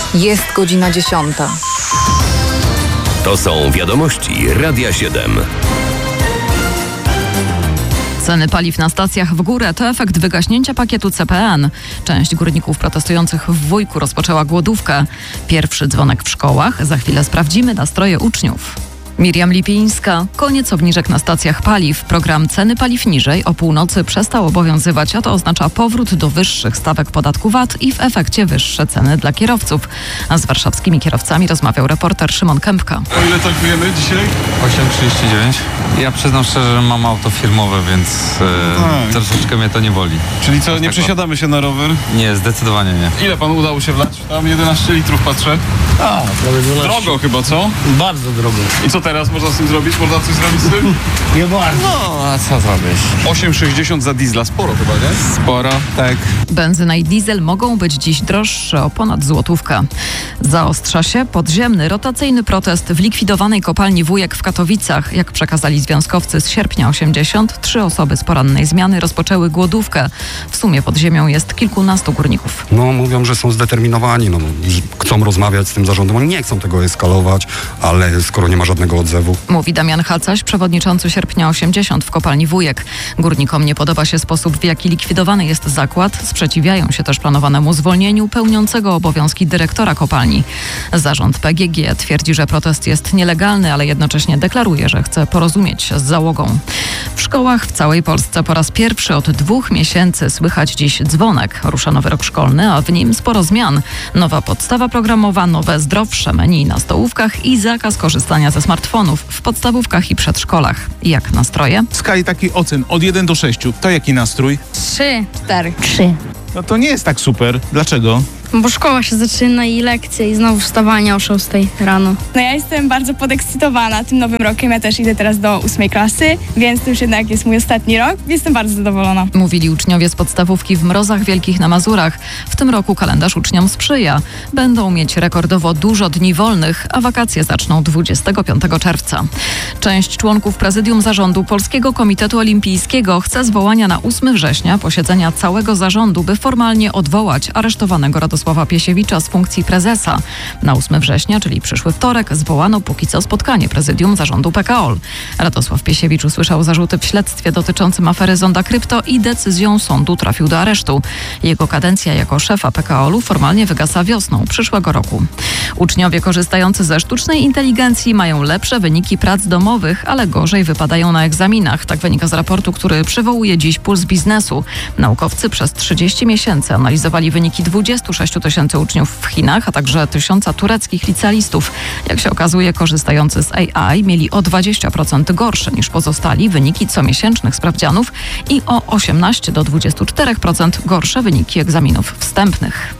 Jest godzina 10. To są wiadomości Radia 7. Ceny paliw na stacjach w górę to efekt wygaśnięcia pakietu CPN. Część górników protestujących w Wujku rozpoczęła głodówkę. Pierwszy dzwonek w szkołach. Za chwilę sprawdzimy nastroje uczniów. Miriam Lipińska. Koniec obniżek na stacjach paliw. Program Ceny paliw niżej o północy przestał obowiązywać, a to oznacza powrót do wyższych stawek podatku VAT i w efekcie wyższe ceny dla kierowców. A z warszawskimi kierowcami rozmawiał reporter Szymon Kępka. O ile tankujemy dzisiaj? 8,39. Ja przyznam szczerze, że mam auto firmowe, więc troszeczkę mnie to nie boli. Czyli co, nie przesiadamy się na rower? Nie, zdecydowanie nie. Ile panu udało się wlać? Tam 11 litrów patrzę. Prawie 12. Drogo chyba, co? Bardzo drogo. I co teraz można z tym zrobić? Można coś zrobić z tym? Nie bardzo. No, a co zrobisz? 8,60 za diesla. Sporo chyba, nie? Sporo, tak. Benzyna i diesel mogą być dziś droższe o ponad złotówkę. Zaostrza się podziemny, rotacyjny protest w likwidowanej kopalni Wujek w Katowicach. Jak przekazali związkowcy z sierpnia 80, 3 osoby z porannej zmiany rozpoczęły głodówkę. W sumie pod ziemią jest kilkunastu górników. Mówią, że są zdeterminowani, chcą rozmawiać z tym zarządem, oni nie chcą tego eskalować, ale skoro nie ma żadnego odzewu. Mówi Damian Hacaś, przewodniczący sierpnia 80 w kopalni Wujek. Górnikom nie podoba się sposób, w jaki likwidowany jest zakład. Sprzeciwiają się też planowanemu zwolnieniu pełniącego obowiązki dyrektora kopalni. Zarząd PGG twierdzi, że protest jest nielegalny, ale jednocześnie deklaruje, że chce porozumieć się z załogą. W szkołach w całej Polsce po raz pierwszy od 2 miesięcy słychać dziś dzwonek. Rusza nowy rok szkolny, a w nim sporo zmian. Nowa podstawa programowa, nowe, zdrowsze menu na stołówkach i zakaz korzystania ze smartfonów w podstawówkach i przedszkolach. Jak nastroje? W skali takich ocen od 1 do 6, to jaki nastrój? 3, 4. 3. No to nie jest tak super. Dlaczego? Bo szkoła się zaczyna i lekcje i znowu wstawanie o 6 rano. No ja jestem bardzo podekscytowana tym nowym rokiem. Ja też idę teraz do 8 klasy, więc to już jednak jest mój ostatni rok. Jestem bardzo zadowolona. Mówili uczniowie z podstawówki w Mrozach Wielkich na Mazurach. W tym roku kalendarz uczniom sprzyja. Będą mieć rekordowo dużo dni wolnych, a wakacje zaczną 25 czerwca. Część członków prezydium zarządu Polskiego Komitetu Olimpijskiego chce zwołania na 8 września posiedzenia całego zarządu, by formalnie odwołać aresztowanego Radosława Piesiewicza z funkcji prezesa. Na 8 września, czyli przyszły wtorek, zwołano póki co spotkanie prezydium zarządu PKOL. Radosław Piesiewicz usłyszał zarzuty w śledztwie dotyczącym afery Zonda Krypto i decyzją sądu trafił do aresztu. Jego kadencja jako szefa PKOL-u formalnie wygasa wiosną przyszłego roku. Uczniowie korzystający ze sztucznej inteligencji mają lepsze wyniki prac domowych, ale gorzej wypadają na egzaminach. Tak wynika z raportu, który przywołuje dziś Puls Biznesu. Naukowcy przez 30 miesięcy analizowali wyniki 26 tysięcy uczniów w Chinach, a także 1000 tureckich licealistów. Jak się okazuje, korzystający z AI mieli o 20% gorsze niż pozostali wyniki comiesięcznych sprawdzianów i o 18 do 24% gorsze wyniki egzaminów wstępnych.